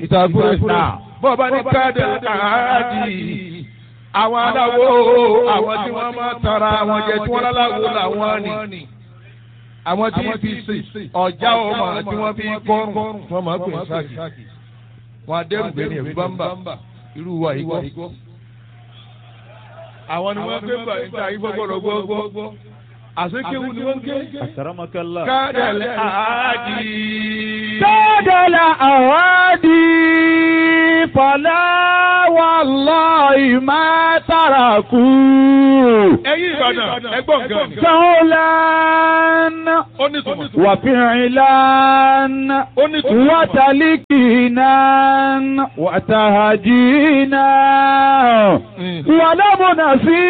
ìtàkùrẹ́sì bọ́ọ̀bá ní káàdì àádì àwọn aláwo àwọn tí wọ́n máa tara àwọn jẹ tí wọ́n láláwo làwọn ni àwọn tí fi sè ọjà ọmọ tí wọ́n fi kọ́rùn wọ́n máa pè sáàkì wọn adẹ́rùgbé ní ẹ̀rú bámbà irú wa yìí gbọ́. àwọn ni wọ́n gbé gbà níta ìfọ̀gbọ̀rọ̀ gbọ́ àsekéwu ni wọ́n ké. Akramakallah. Kádàlẹ̀ àádì. Kádàlẹ̀ àádì fala wallahi ma taraku. Ẹ̀yin Ìbàdàn ẹgbọ́n gan ni. Qawlan wa fi'lan wa talikinan wa tahjina wa lam nasi.